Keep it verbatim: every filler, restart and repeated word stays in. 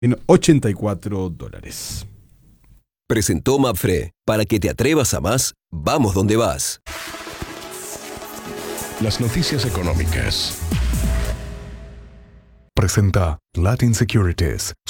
en ochenta y cuatro dólares. Presentó Mapfre. Para que te atrevas a más, vamos donde vas. Las noticias económicas. Presenta Latin Securities.